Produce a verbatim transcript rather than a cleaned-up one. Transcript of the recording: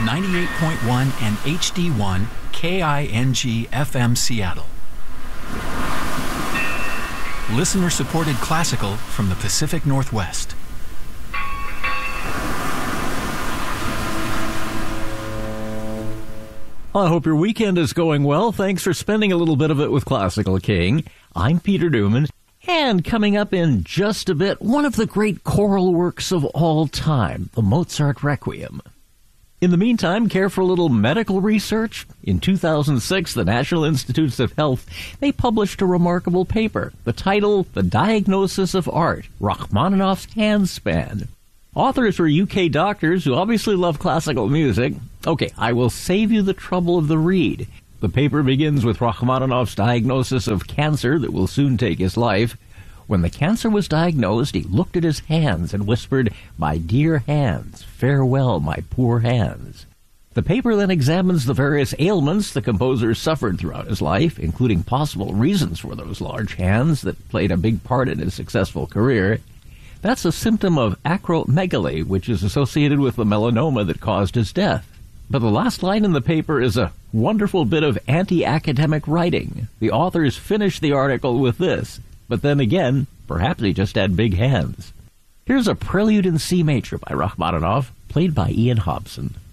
ninety-eight point one and H D one K I N G F M Seattle. Listener-supported classical from the Pacific Northwest. I hope your weekend is going well. Thanks for spending a little bit of it with Classical King. I'm Peter Newman, and coming up in just a bit, one of the great choral works of all time, the Mozart Requiem. In the meantime, care for a little medical research? In two thousand six, the National Institutes of Health, they published a remarkable paper. The title, The Diagnosis of Art, Rachmaninoff's Handspan. Authors were U K doctors who obviously love classical music. Okay, I will save you the trouble of the read. The paper begins with Rachmaninoff's diagnosis of cancer that will soon take his life. When the cancer was diagnosed, he looked at his hands and whispered, "My dear hands, farewell, my poor hands." The paper then examines the various ailments the composer suffered throughout his life, including possible reasons for those large hands that played a big part in his successful career. That's a symptom of acromegaly, which is associated with the melanoma that caused his death. But the last line in the paper is a wonderful bit of anti-academic writing. The authors finish the article with this, but then again, perhaps he just had big hands. Here's a Prelude in C major by Rachmaninoff, played by Ian Hobson.